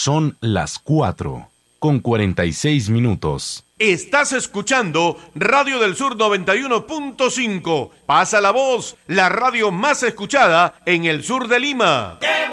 Son las 4:46. Estás escuchando Radio del Sur 91.5. Pasa la voz, la radio más escuchada en el sur de Lima.